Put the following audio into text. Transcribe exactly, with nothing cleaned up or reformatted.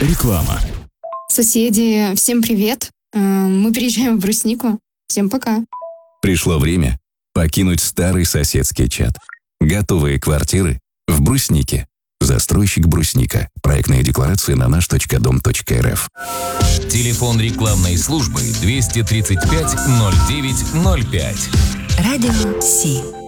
Реклама. Соседи, всем привет. Э, Мы переезжаем в Бруснику. Всем пока. Пришло время покинуть старый соседский чат. Готовые квартиры в Бруснике. Застройщик Брусника. Проектная декларация на наш точка дом точка эр эф. Телефон рекламной службы двести тридцать пять ноль девять ноль пять. Радио Си.